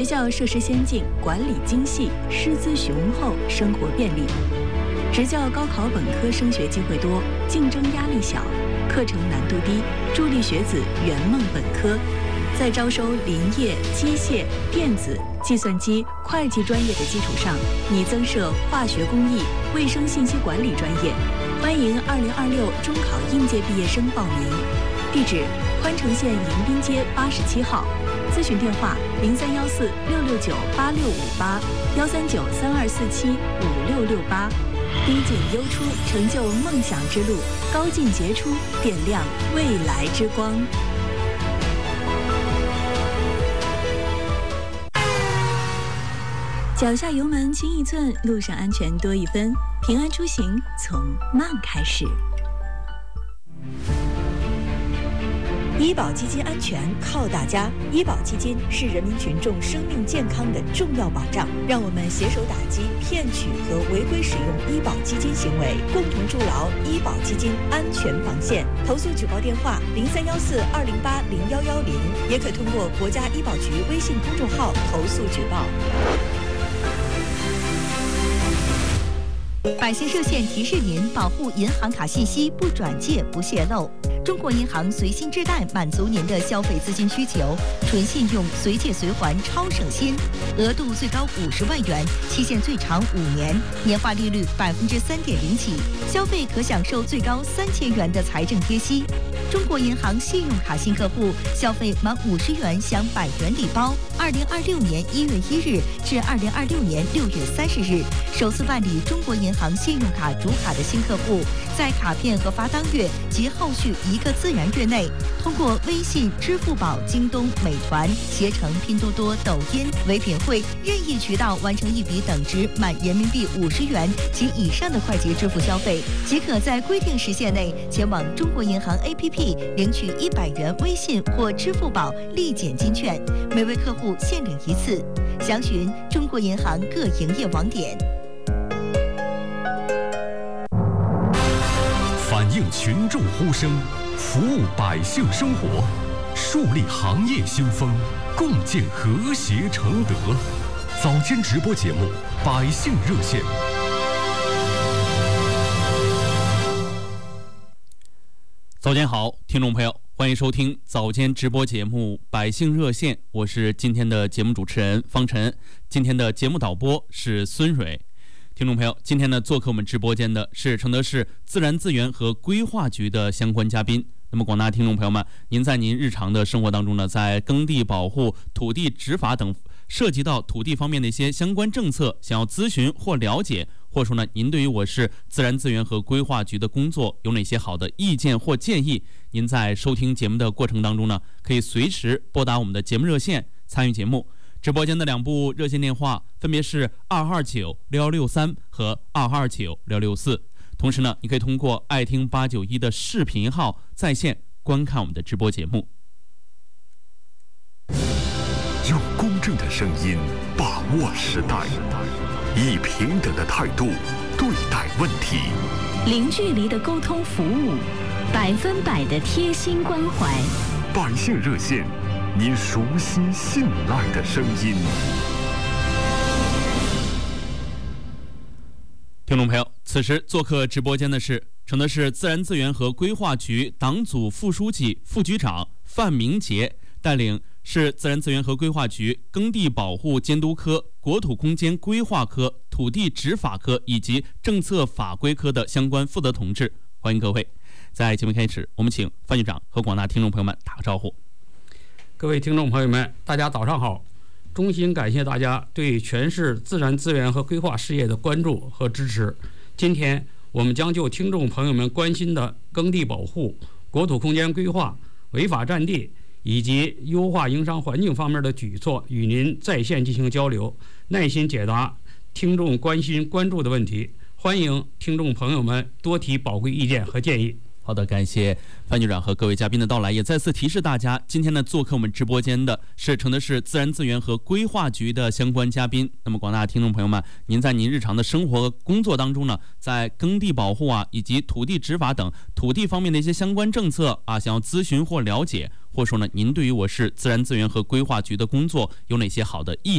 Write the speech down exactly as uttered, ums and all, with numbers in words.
校设施先进，管理精细，师资雄厚，生活便利。职教高考本科升学机会多，竞争压力小，课程难度低，助力学子圆梦本科。在招收林业、机械、电子、计算机、会计专业的基础上，拟增设化学工艺、卫生信息管理专业。欢迎二零二六中考应届毕业生报名。地址：宽城县迎宾街八十七号。咨询电话：零三幺四六六九八六五八幺三九三二四七五六六八。低进优出，成就梦想之路；高进杰出，点亮未来之光。脚下油门轻一寸，路上安全多一分。平安出行从慢开始。医保基金安全靠大家，医保基金是人民群众生命健康的重要保障。让我们携手打击骗取和违规使用医保基金行为，共同筑牢医保基金安全防线。投诉举报电话：零三幺四二零八零幺幺零，也可通过国家医保局微信公众号投诉举报。 百姓热线提示您：保护银行卡信息不转借不泄露。中国银行随心置贷，满足您的消费资金需求，纯信用，随借随还，超省心，额度最高五十万元，期限最长五年，年化利率百分之三点零起，消费可享受最高三千元的财政贴息。中国银行信用卡新客户消费满五十元享百元礼包。二零二六年一月一日至二零二六年六月三十日，首次办理中国银行信用卡主卡的新客户，在卡片核发当月及后续一个自然月内，通过微信、支付宝、京东、美团、携程、拼多多、抖音、唯品会任意渠道完成一笔等值满人民币五十元及以上的快捷支付消费，即可在规定时限内前往中国银行 A P P 领取一百元微信或支付宝立减金券，每位客户限领一次。详询中国银行各营业网点。 反映群众呼声，服务百姓生活，树立行业新风，共建和谐承德。早间直播节目《百姓热线》。 早间好，听众朋友，欢迎收听早间直播节目《百姓热线》，我是今天的节目主持人方晨，今天的节目导播是孙蕊。听众朋友，今天呢，做客我们直播间的是承德市自然资源和规划局的相关嘉宾。那么，广大听众朋友们，您在您日常的生活当中呢，在耕地保护、土地执法等涉及到土地方面的一些相关政策，想要咨询或了解，或者说呢，您对于我市自然资源和规划局的工作有哪些好的意见或建议？您在收听节目的过程当中呢，可以随时拨打我们的节目热线参与节目。直播间的两部热线电话分别是二二九六幺六三和二二九六六四。同时呢，你可以通过爱听八九一的视频号在线观看我们的直播节目。 用公正的声音把握时代，以平等的态度对待问题， 零距离的沟通服务，百分百的贴心关怀。 百姓热线，您熟悉信赖的声音。 听众朋友，此时做客直播间的是承德市自然资源和规划局党组副书记、副局长范明杰，带领市自然资源和规划局耕地保护监督科、国土空间规划科、土地执法科以及政策法规科的相关负责同志，欢迎各位。在节目开始，我们请范局长和广大听众朋友们打个招呼。 各位听众朋友们，大家早上好！衷心感谢大家对全市自然资源和规划事业的关注和支持。今天我们将就听众朋友们关心的耕地保护、国土空间规划、违法占地以及优化营商环境方面的举措与您在线进行交流，耐心解答听众关心关注的问题。欢迎听众朋友们多提宝贵意见和建议。 好的，感谢范局长和各位嘉宾的到来，也再次提示大家，今天呢做客我们直播间的是承德市自然资源和规划局的相关嘉宾。那么广大听众朋友们，您在您日常的生活和工作当中呢，在耕地保护啊以及土地执法等土地方面的一些相关政策啊，想要咨询或了解，或者说呢，您对于我市自然资源和规划局的工作有哪些好的意见